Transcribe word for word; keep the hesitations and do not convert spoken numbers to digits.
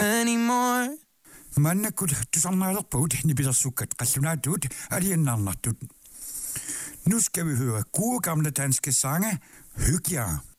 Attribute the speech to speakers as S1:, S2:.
S1: anymore.
S2: Manna kul tusarnaalerput nipilersukkat qallunaatut aliannarnartut. Nu skal vi høre gode gamle danske sange. Hyg jer.